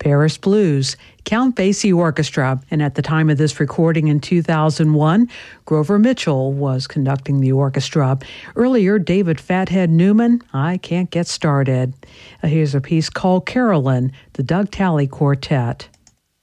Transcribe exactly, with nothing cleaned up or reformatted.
Paris Blues, Count Basie Orchestra, and at the time of this recording in two thousand one, Grover Mitchell was conducting the orchestra. Earlier, David Fathead Newman, I Can't Get Started. Uh, here's a piece called Carolyn, the Doug Talley Quartet.